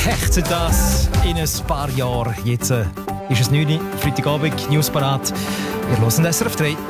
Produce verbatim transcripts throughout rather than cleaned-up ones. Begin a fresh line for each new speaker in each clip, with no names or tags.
hecht das in ein paar Jahren. Jetzt äh, ist es neun Uhr, Freitagabend, Newsparat. Wir hören S R F drei.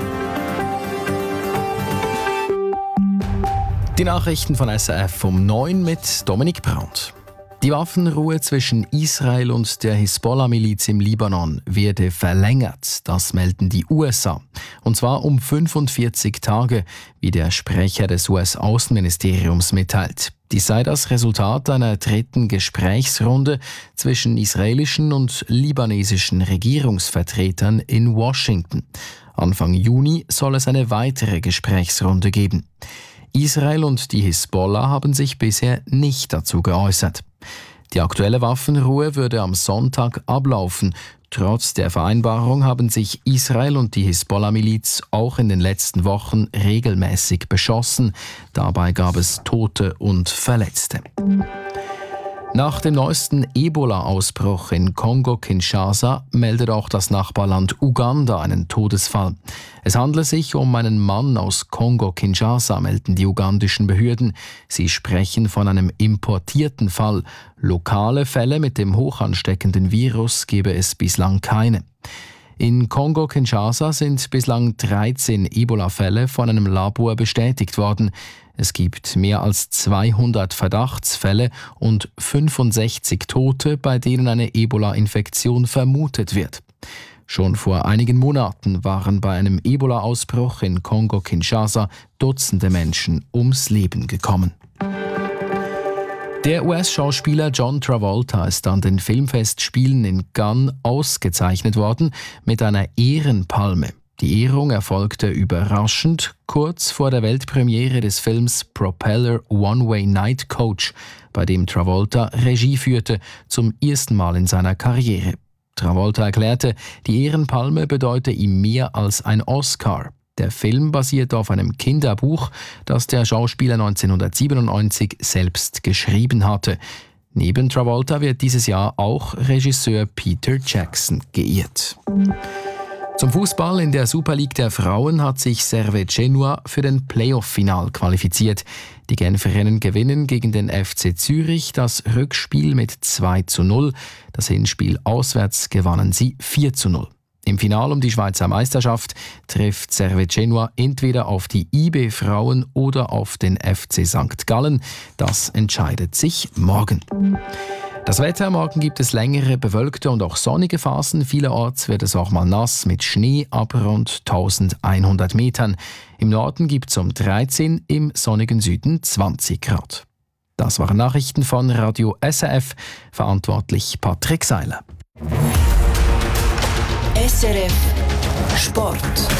Die Nachrichten von S R F um neun mit Dominik Brandt. Die Waffenruhe zwischen Israel und der Hisbollah-Miliz im Libanon werde verlängert, das melden die U S A. Und zwar um fünfundvierzig Tage, wie der Sprecher des U S-Außenministeriums mitteilt. Dies sei das Resultat einer dritten Gesprächsrunde zwischen israelischen und libanesischen Regierungsvertretern in Washington. Anfang Juni soll es eine weitere Gesprächsrunde geben. Israel und die Hisbollah haben sich bisher nicht dazu geäußert. Die aktuelle Waffenruhe würde am Sonntag ablaufen. Trotz der Vereinbarung haben sich Israel und die Hisbollah-Miliz auch in den letzten Wochen regelmäßig beschossen. Dabei gab es Tote und Verletzte. Nach dem neuesten Ebola-Ausbruch in Kongo-Kinshasa meldet auch das Nachbarland Uganda einen Todesfall. Es handle sich um einen Mann aus Kongo-Kinshasa, melden die ugandischen Behörden. Sie sprechen von einem importierten Fall. Lokale Fälle mit dem hochansteckenden Virus gebe es bislang keine. In Kongo-Kinshasa sind bislang dreizehn Ebola-Fälle von einem Labor bestätigt worden. Es gibt mehr als zweihundert Verdachtsfälle und fünfundsechzig Tote, bei denen eine Ebola-Infektion vermutet wird. Schon vor einigen Monaten waren bei einem Ebola-Ausbruch in Kongo-Kinshasa Dutzende Menschen ums Leben gekommen. Der U S-Schauspieler John Travolta ist an den Filmfestspielen in Cannes ausgezeichnet worden mit einer Ehrenpalme. Die Ehrung erfolgte überraschend kurz vor der Weltpremiere des Films Propeller One-Way Night Coach, bei dem Travolta Regie führte, zum ersten Mal in seiner Karriere. Travolta erklärte, die Ehrenpalme bedeute ihm mehr als ein Oscar. Der Film basiert auf einem Kinderbuch, das der Schauspieler neunzehnhundertsiebenundneunzig selbst geschrieben hatte. Neben Travolta wird dieses Jahr auch Regisseur Peter Jackson geehrt. Zum Fußball in der Super League der Frauen hat sich Servet Genua für den Playoff-Final qualifiziert. Die Genferinnen gewinnen gegen den F C Zürich das Rückspiel mit zwei zu null. Das Hinspiel auswärts gewannen sie vier zu null. Im Finale um die Schweizer Meisterschaft trifft Servet Genua entweder auf die I B-Frauen oder auf den F C Sankt Gallen. Das entscheidet sich morgen. Das Wetter: Morgen gibt es längere, bewölkte und auch sonnige Phasen. Vielerorts wird es auch mal nass mit Schnee ab rund eintausendeinhundert Metern. Im Norden gibt es um dreizehn, im sonnigen Süden zwanzig Grad. Das waren Nachrichten von Radio S R F, verantwortlich Patrick Seiler.
S R F Sport.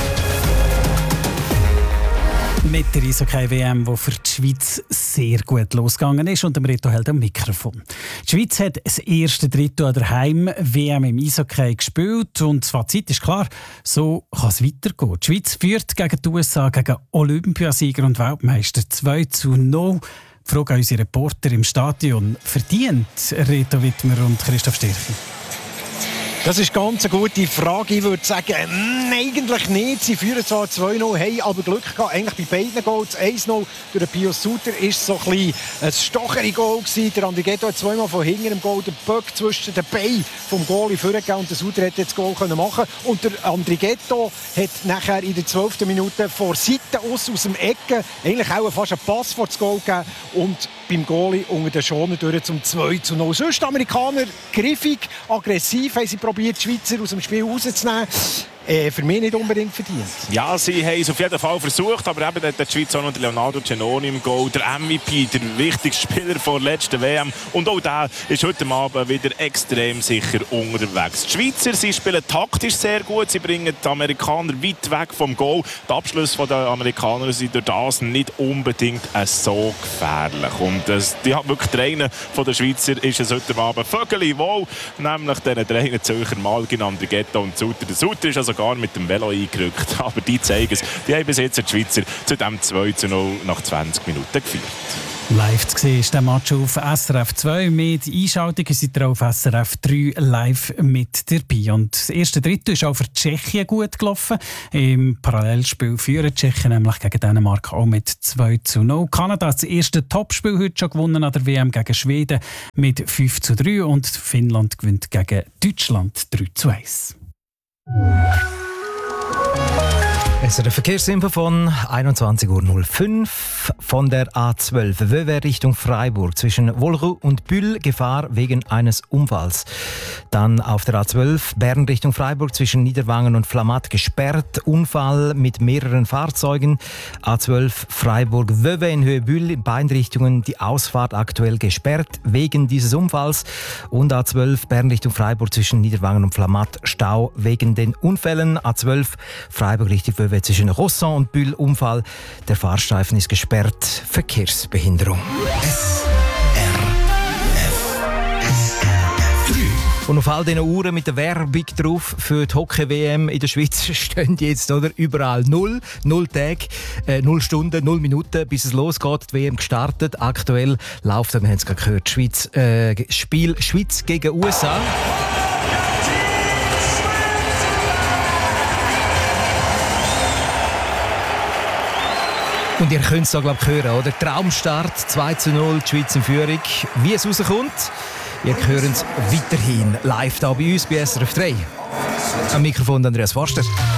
Mit der Eishockey-W M, die für die Schweiz sehr gut losgegangen ist, und dem Reto Held am Mikrofon. Die Schweiz hat das erste Drittel an der Heim-W M im Eishockey gespielt und das Fazit ist klar, so kann es weitergehen. Die Schweiz führt gegen die U S A, gegen Olympiasieger und Weltmeister zwei zu null. Die Frage an unsere Reporter im Stadion: verdient Reto Wittmer und Christoph Stirchi?
Das ist ganz eine gute Frage. Ich würde sagen, nein, eigentlich nicht. Sie führen zwar zwei null, haben aber Glück gehabt. Eigentlich bei beiden Goals. eins null durch den Pius Suter war so ein bisschen ein stochere Goal gewesen. Der Andrighetto hat zweimal von hinten im Goal den Böck zwischen den Beinen vom Goalie vorgegeben und der Suter hätte jetzt das Goal können machen. Und der Andrighetto hat nachher in der zwölften Minute vor Seite aus, aus dem Ecken eigentlich auch fast einen Pass vor das Goal gegeben und beim Goalie unter den Schoner durch zum zwei zu null. Sonst die Amerikaner griffig, aggressiv, haben sie probiert, die Schweizer aus dem Spiel rauszunehmen. Äh, für mich nicht unbedingt verdient.
Ja, sie haben es auf jeden Fall versucht, aber eben hat die Schweiz auch noch Leonardo Cenoni im Goal, der M V P, der wichtigste Spieler der letzten W M. Und auch der ist heute Abend wieder extrem sicher unterwegs. Die Schweizer, sie spielen taktisch sehr gut, sie bringen die Amerikaner weit weg vom Goal. Die Abschlüsse der Amerikaner sind durch das nicht unbedingt so gefährlich. Und das, die hat wirklich Trainer von der Schweizer ist es heute Abend Vögeli wohl, nämlich den Trainer Zürcher Malgin, Andrighetto und Suter. Der Suter ist also gar mit dem Velo eingerückt. Aber die zeigen es. Die haben bis jetzt die Schweizer zu dem zwei zu null nach zwanzig Minuten geführt.
Live zu sehen ist der Match auf S R F zwei. Mit Einschaltungen seid ihr auf S R F drei live mit dabei. Und das erste Drittel ist auch für Tschechien gut gelaufen. Im Parallelspiel führen Tschechien nämlich gegen Dänemark auch mit zwei zu null. Kanada hat das erste Topspiel heute schon gewonnen an der W M gegen Schweden mit fünf zu drei. Und Finnland gewinnt gegen Deutschland drei zu eins.
Es ist eine Verkehrsinfo von einundzwanzig Uhr null fünf von der A zwölf Vevey Richtung Freiburg zwischen Wolru und Bühl Gefahr wegen eines Unfalls. Dann auf der A zwölf Bern Richtung Freiburg zwischen Niederwangen und Flamatt gesperrt. Unfall mit mehreren Fahrzeugen. A zwölf Freiburg Vevey in Höhe Bühl in beiden Richtungen die Ausfahrt aktuell gesperrt wegen dieses Unfalls. Und A zwölf Bern Richtung Freiburg zwischen Niederwangen und Flamatt Stau wegen den Unfällen. A zwölf Freiburg Richtung Vevey zwischen Rosson und Bühl Unfall. Der Fahrstreifen ist gesperrt. Verkehrsbehinderung.
S R F drei.
Und auf all diesen Uhren mit der Werbung drauf für die Hockey-W M in der Schweiz stehen jetzt oder, überall null, null Tage, äh, null Stunden, null Minuten, bis es losgeht. Die W M gestartet. Aktuell läuft, wir haben es gerade gehört, Schweiz, äh, Spiel Schweiz gegen U S A. Und ihr könnt es da, glaube ich, hören, oder? Traumstart, zwei zu null, die Schweiz in Führung. Wie es rauskommt, ihr hört es weiterhin live hier bei uns bei S R F drei. Am Mikrofon Andreas Forster.